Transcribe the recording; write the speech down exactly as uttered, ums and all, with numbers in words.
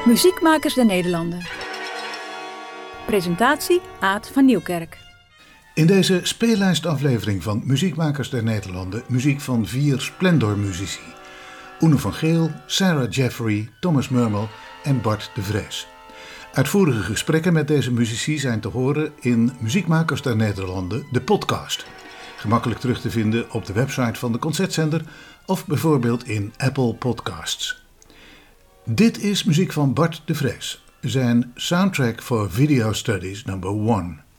Muziekmakers der Nederlanden. Presentatie Aad van Nieuwkerk. In deze speellijstaflevering van Muziekmakers der Nederlanden muziek van vier splendormuzici. Oene van Geel, Sarah Jeffrey, Thomas Murmel en Bart de Vries. Uitvoerige gesprekken met deze muzici zijn te horen in Muziekmakers der Nederlanden, de podcast. Gemakkelijk terug te vinden op de website van de Concertzender of bijvoorbeeld in Apple Podcasts. Dit is muziek van Bart de Vries, zijn Soundtrack for Video Studies number one.